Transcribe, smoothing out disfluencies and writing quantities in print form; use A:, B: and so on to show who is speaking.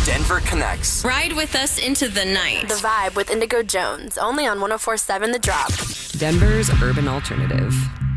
A: Denver Connects.
B: Ride with us into the night.
C: The Vibe with Indigo Jones, only on 104.7 The Drop.
D: Denver's urban alternative.